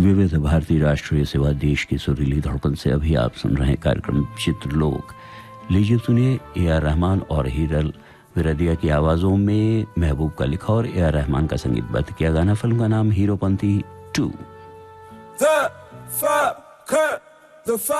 विविध भारतीय राष्ट्रीय सेवा देश की सुरीली धड़कन से अभी आप सुन रहे हैं कार्यक्रम चित्रलोक। लीजिए सुनिए A.R. रहमान और हीरल विरदिया की आवाजों में महबूब का लिखा और A.R. रहमान का संगीतबद्ध किया गाना। फिल्म का नाम हीरोपंती 2।